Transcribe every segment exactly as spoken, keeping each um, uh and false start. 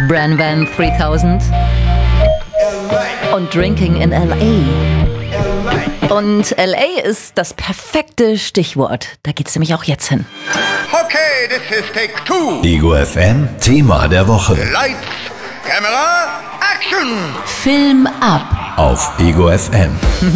Bran Van dreitausend und Drinking in L A. Und L A ist das perfekte Stichwort. Da geht's nämlich auch jetzt hin. Okay, this is take two. Ego F M, Thema der Woche. Lights, Camera, Action! Film ab. Auf Ego F M.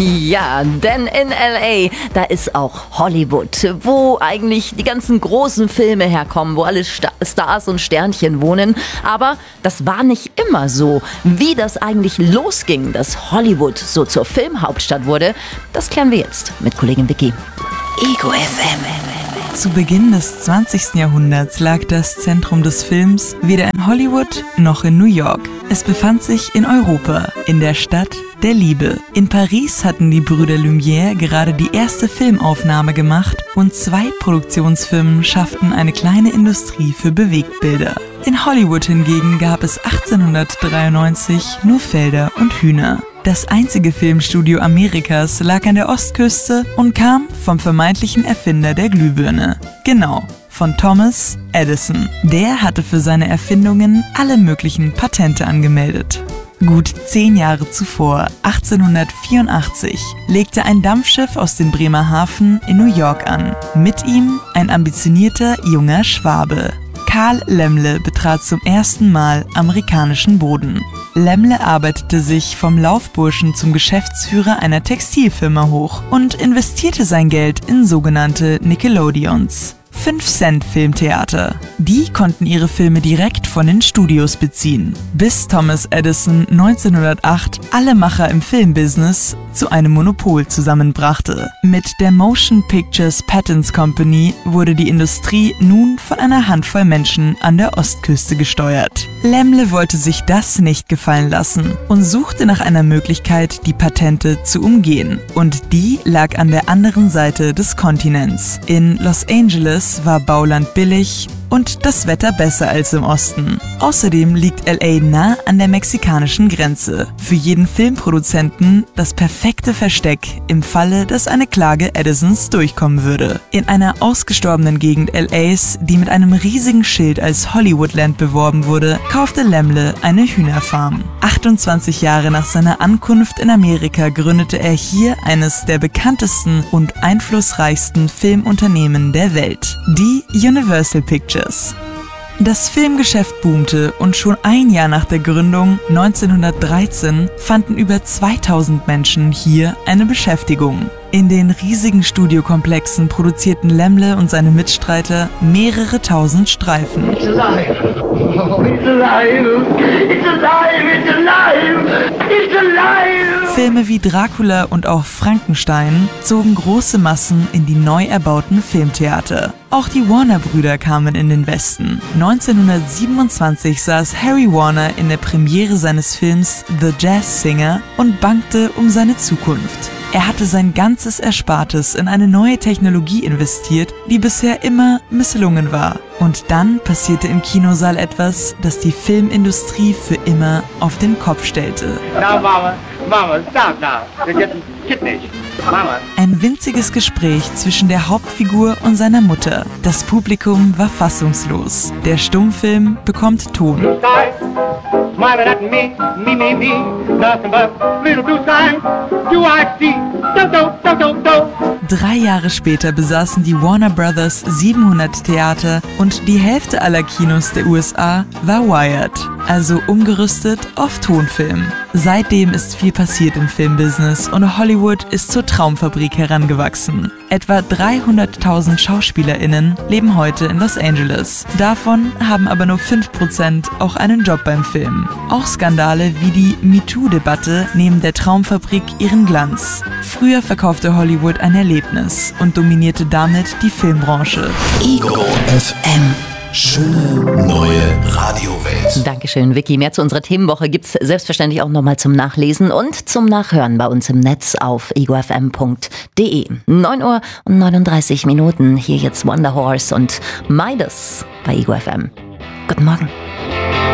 Ja, denn in L A, da ist auch Hollywood, wo eigentlich die ganzen großen Filme herkommen, wo alle Sta- Stars und Sternchen wohnen. Aber das war nicht immer so. Wie das eigentlich losging, dass Hollywood so zur Filmhauptstadt wurde, das klären wir jetzt mit Kollegin Vicky. Ego F M. Zu Beginn des zwanzigsten Jahrhunderts lag das Zentrum des Films weder in Hollywood noch in New York. Es befand sich in Europa, in der Stadt der Liebe. In Paris hatten die Brüder Lumière gerade die erste Filmaufnahme gemacht und zwei Produktionsfirmen schafften eine kleine Industrie für Bewegtbilder. In Hollywood hingegen gab es achtzehnhundertdreiundneunzig nur Felder und Hühner. Das einzige Filmstudio Amerikas lag an der Ostküste und kam vom vermeintlichen Erfinder der Glühbirne. Genau, von Thomas Edison. Der hatte für seine Erfindungen alle möglichen Patente angemeldet. Gut zehn Jahre zuvor, achtzehnhundertvierundachtzig, legte ein Dampfschiff aus dem Bremerhaven in New York an. Mit ihm ein ambitionierter junger Schwabe. Carl Laemmle betrat zum ersten Mal amerikanischen Boden. Laemmle arbeitete sich vom Laufburschen zum Geschäftsführer einer Textilfirma hoch und investierte sein Geld in sogenannte Nickelodeons. fünf Cent Filmtheater. Die konnten ihre Filme direkt von den Studios beziehen, bis Thomas Edison neunzehnhundertacht alle Macher im Filmbusiness zu einem Monopol zusammenbrachte. Mit der Motion Pictures Patents Company wurde die Industrie nun von einer Handvoll Menschen an der Ostküste gesteuert. Laemmle wollte sich das nicht gefallen lassen und suchte nach einer Möglichkeit, die Patente zu umgehen. Und die lag an der anderen Seite des Kontinents. In Los Angeles war Bauland billig und das Wetter besser als im Osten. Außerdem liegt L A nah an der mexikanischen Grenze. Für jeden Filmproduzenten das perfekte Versteck im Falle, dass eine Klage Edisons durchkommen würde. In einer ausgestorbenen Gegend L As, die mit einem riesigen Schild als Hollywoodland beworben wurde, kaufte Laemmle eine Hühnerfarm. achtundzwanzig Jahre nach seiner Ankunft in Amerika gründete er hier eines der bekanntesten und einflussreichsten Filmunternehmen der Welt, die Universal Pictures. Das Filmgeschäft boomte und schon ein Jahr nach der Gründung, neunzehnhundertdreizehn, fanden über zweitausend Menschen hier eine Beschäftigung. In den riesigen Studiokomplexen produzierten Laemmle und seine Mitstreiter mehrere tausend Streifen. It's alive! Oh, it's alive! It's alive! It's alive! It's alive! Filme wie Dracula und auch Frankenstein zogen große Massen in die neu erbauten Filmtheater. Auch die Warner-Brüder kamen in den Westen. neunzehnhundertsiebenundzwanzig saß Harry Warner in der Premiere seines Films The Jazz Singer und bangte um seine Zukunft. Er hatte sein ganzes Erspartes in eine neue Technologie investiert, die bisher immer misslungen war. Und dann passierte im Kinosaal etwas, das die Filmindustrie für immer auf den Kopf stellte. Now, Mama, Mama, stop now. You're getting kittenish. Mama. Ein winziges Gespräch zwischen der Hauptfigur und seiner Mutter. Das Publikum war fassungslos. Der Stummfilm bekommt Ton. Sky, smiling at me, me, me, me. Nothing but little blue sky. Do I see? Do, do, do, do, do. Drei Jahre später besaßen die Warner Brothers siebenhundert Theater und die Hälfte aller Kinos der U S A war wired, also umgerüstet auf Tonfilm. Seitdem ist viel passiert im Filmbusiness und Hollywood ist zur Traumfabrik herangewachsen. Etwa dreihunderttausend SchauspielerInnen leben heute in Los Angeles. Davon haben aber nur fünf Prozent auch einen Job beim Film. Auch Skandale wie die MeToo-Debatte nehmen der Traumfabrik ihren Glanz. Früher verkaufte Hollywood ein Erlebnis und dominierte damit die Filmbranche. Ego F M. Schöne neue Radiowelt. Dankeschön, Vicky. Mehr zu unserer Themenwoche gibt's selbstverständlich auch nochmal zum Nachlesen und zum Nachhören bei uns im Netz auf ego f m punkt d e. neun Uhr und neununddreißig Minuten. Hier jetzt Wonder Horse und Midas bei Ego F M. Guten Morgen.